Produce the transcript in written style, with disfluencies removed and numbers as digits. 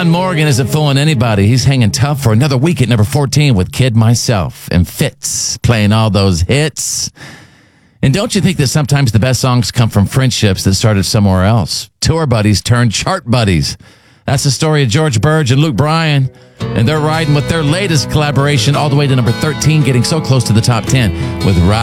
John Morgan isn't fooling anybody. He's hanging tough for another week at number 14 with Kid Myself and Fitz playing all those hits. And don't you think that sometimes the best songs come from friendships that started somewhere else? Tour buddies turned chart buddies. That's the story of George Burge and Luke Bryan. And they're riding with their latest collaboration all the way to number 13, getting so close to the top 10 with Ride.